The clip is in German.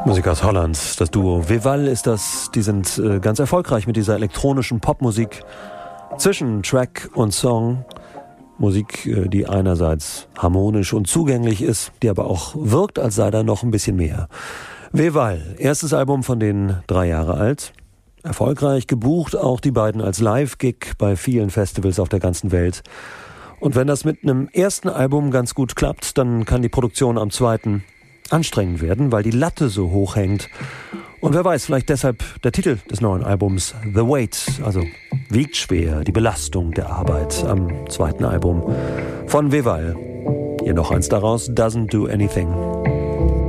Musik aus Holland, das Duo Vival ist das. Die sind ganz erfolgreich mit dieser elektronischen Popmusik zwischen Track und Song. Musik, die einerseits harmonisch und zugänglich ist, die aber auch wirkt, als sei da noch ein bisschen mehr. Vival, erstes Album von denen, 3 Jahre alt. Erfolgreich gebucht, auch die beiden als Live-Gig bei vielen Festivals auf der ganzen Welt. Und wenn das mit einem ersten Album ganz gut klappt, dann kann die Produktion am zweiten anstrengend werden, weil die Latte so hoch hängt. Und wer weiß, vielleicht deshalb der Titel des neuen Albums, The Weight, also wiegt schwer, die Belastung der Arbeit am zweiten Album von Vival. Hier noch eins daraus, Doesn't Do Anything.